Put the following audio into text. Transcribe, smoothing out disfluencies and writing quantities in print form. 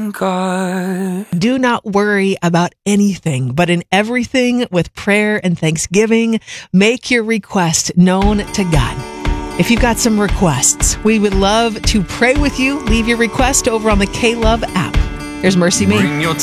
God. Do not worry about anything, but in everything with prayer and thanksgiving, make your request known to God. If you've got some requests, we would love to pray with you. Leave your request over on the K-Love app. Here's Mercy Me. Bring your